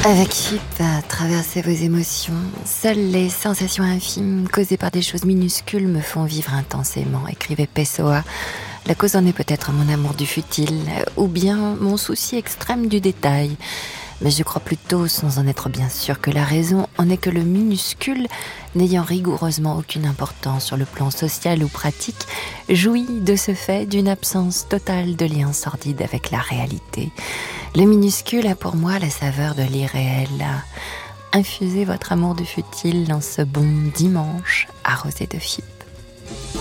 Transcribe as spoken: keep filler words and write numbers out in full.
Avec Chip, à traverser vos émotions, seules les sensations infimes causées par des choses minuscules me font vivre intensément, écrivait Pessoa. La cause en est peut-être mon amour du futile, ou bien mon souci extrême du détail. Mais je crois plutôt, sans en être bien sûr, que la raison en est que le minuscule, n'ayant rigoureusement aucune importance sur le plan social ou pratique, jouit de ce fait d'une absence totale de lien sordide avec la réalité. Le minuscule a pour moi la saveur de l'irréel. Infusez votre amour du futile dans ce bon dimanche arrosé de Chypre.